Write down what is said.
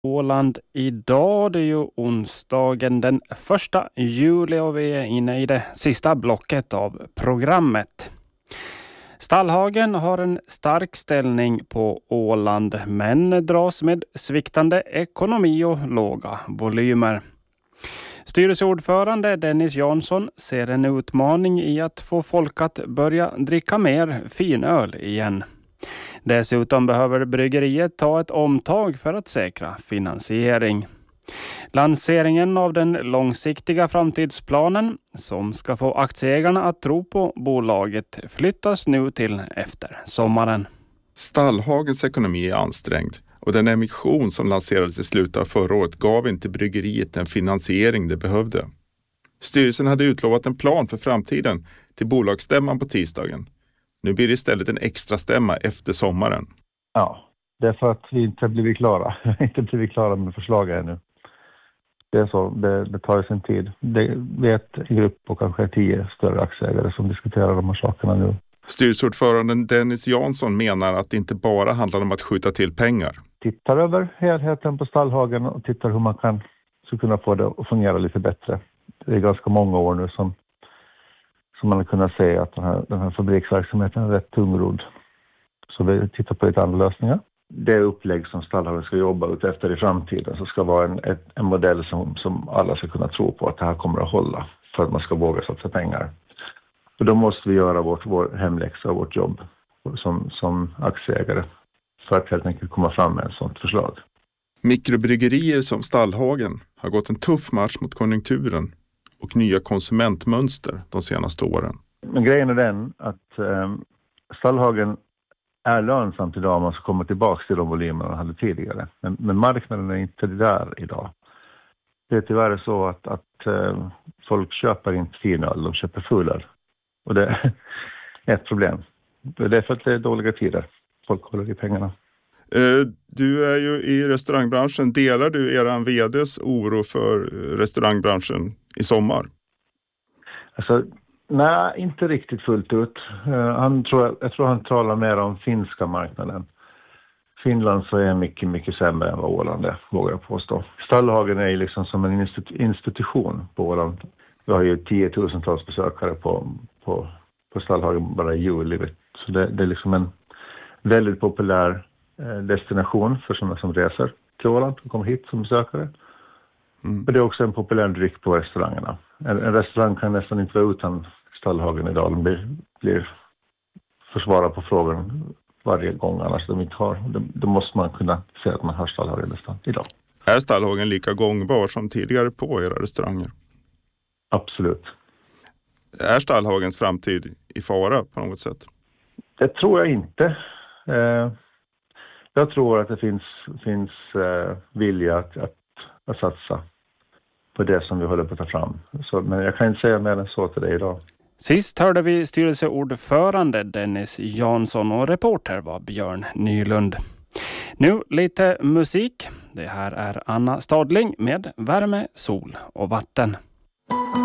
Åland idag. Det är ju onsdagen den 1 juli och vi är inne i det sista blocket av programmet. Stallhagen har en stark ställning på Åland men dras med sviktande ekonomi och låga volymer. Styrelseordförande Dennis Jansson ser en utmaning i att få folk att börja dricka mer finöl igen. Dessutom behöver bryggeriet ta ett omtag för att säkra finansiering. Lanseringen av den långsiktiga framtidsplanen som ska få aktieägarna att tro på bolaget flyttas nu till efter sommaren. Stallhagens ekonomi är ansträngd och den emission som lanserades i slutet av förra året gav inte bryggeriet den finansiering det behövde. Styrelsen hade utlovat en plan för framtiden till bolagsstämman på tisdagen. Nu blir det istället en extra stämma efter sommaren. Ja, det är för att vi inte blivit klara. inte blivit klara med förslaget ännu. Det är så, det tar ju sin tid. Vi är en grupp på kanske 10 större aktieägare som diskuterar de här sakerna nu. Styrelseordföranden Dennis Jansson menar att det inte bara handlar om att skjuta till pengar. Tittar över helheten på Stallhagen och tittar hur man kan kunna få det att fungera lite bättre. Det är ganska många år nu som man har kunnat se att den här fabriksverksamheten är rätt tungrodd. Så vi tittar på lite andra lösningar. Det upplägg som Stallhagen ska jobba ut efter i framtiden så ska vara en modell som alla ska kunna tro på att det här kommer att hålla för att man ska våga satsa pengar. Och då måste vi göra vår hemläxa och vårt jobb som aktieägare för att helt enkelt komma fram med ett sådant förslag. Mikrobryggerier som Stallhagen har gått en tuff match mot konjunkturen och nya konsumentmönster de senaste åren. Men grejen är den att Stallhagen är lönsamt idag om man ska komma tillbaka till de volymer man hade tidigare. Men marknaden är inte där idag. Det är tyvärr så att folk köper inte finöl, de köper fulöl. Och det är ett problem. Det är för att det är dåliga tider. Folk håller i pengarna. Du är ju i restaurangbranschen. Delar du eran vd:s oro för restaurangbranschen i sommar? Alltså, nej, inte riktigt fullt ut. Jag tror han talar mer om finska marknaden. Finland så är mycket, mycket sämre än vad Åland är, vågar jag påstå. Stallhagen är liksom som en institution på Åland. Vi har ju 10,000-tals besökare på Stallhagen bara i juli. Så det är liksom en väldigt populär destination för sådana som reser till Åland och kommer hit som besökare. Och det är också en populär dryck på restaurangerna. En restaurang kan nästan inte vara utan Stallhagen idag. De blir försvara på frågan varje gång annars de inte har. Då måste man kunna säga att man har Stallhagen nästan idag. Är Stallhagen lika gångbar som tidigare på era restauranger? Absolut. Är Stallhagens framtid i fara på något sätt? Det tror jag inte. Jag tror att det finns vilja att satsa på det som vi håller på att ta fram. Men jag kan inte säga mer än så till dig idag. Sist hörde vi styrelseordförande Dennis Jansson och reporter var Björn Nylund. Nu lite musik. Det här är Anna Stadling med Värme, sol och vatten.